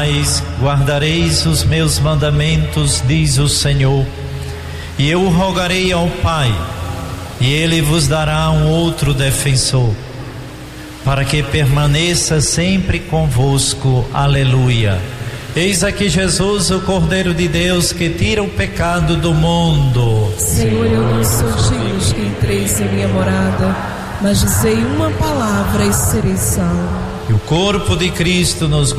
guardareis os meus mandamentos, diz o Senhor, e eu rogarei ao Pai, e Ele vos dará um outro defensor, para que permaneça sempre convosco. Aleluia. Eis aqui Jesus, o Cordeiro de Deus, que tira o pecado do mundo. Senhor, eu não sou digno que entreis em minha morada, mas dizei uma palavra e serei salvo. E o corpo de Cristo nos